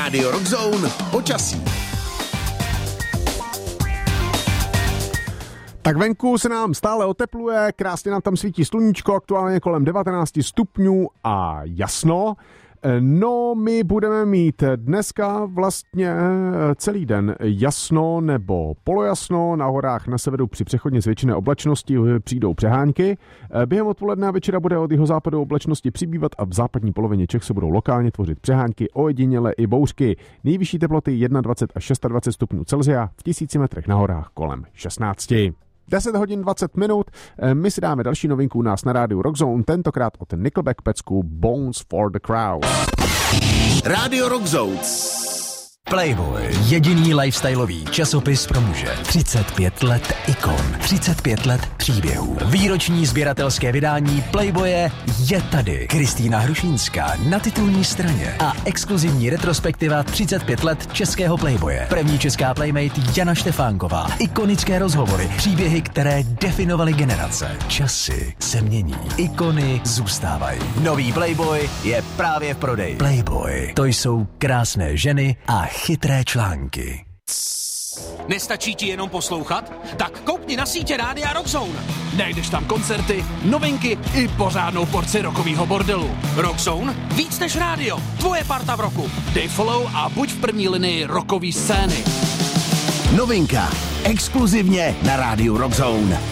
Radio Rockzone počasí. Tak venku se nám stále otepluje, krásně nám tam svítí sluníčko, aktuálně kolem 19 stupňů a jasno. No, my budeme mít dneska vlastně celý den jasno nebo polojasno, na horách na severu při přechodně zvětšené oblačnosti přijdou přehánky. Během odpoledne a večera bude od jihozápadu oblačnosti přibývat a v západní polovině Čech se budou lokálně tvořit přehánky, ojediněle i bouřky. Nejvyšší teploty 21 až 26 stupňů Celsia, v 1000 metrech na horách kolem 16. 10 hodin 20 minut, my si dáme další novinku u nás na rádiu Rockzone, tentokrát od Nickelback pecku Bones for the Crowd. Radio Rockzone. Playboy, jediný lifestyleový časopis pro muže. 35 let ikon, 35 let příběhů. Výroční sběratelské vydání Playboye je tady. Kristýna Hrušínská na titulní straně a exkluzivní retrospektiva 35 let českého Playboye. První česká playmate Jana Štefánková. Ikonické rozhovory, příběhy, které definovaly generace. Časy se mění, ikony zůstávají. Nový Playboy je právě v prodeji. Playboy, to jsou krásné ženy a chytré články. Nestačí ti jenom poslouchat? Tak koukni na sítě Rádia Rockzone. Najdeš tam koncerty, novinky i pořádnou porci rockovýho bordelu. Rockzone? Víc než rádio. Tvoje parta v roku. Dej follow a buď v první linii rockový scény. Novinka. Exkluzivně na Rádiu Rockzone.